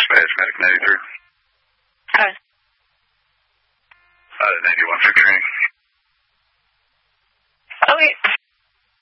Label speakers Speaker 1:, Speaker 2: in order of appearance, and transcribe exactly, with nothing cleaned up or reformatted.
Speaker 1: dispatch, Medic ninety-three.
Speaker 2: Hi.
Speaker 1: Uh, ninety-one for training.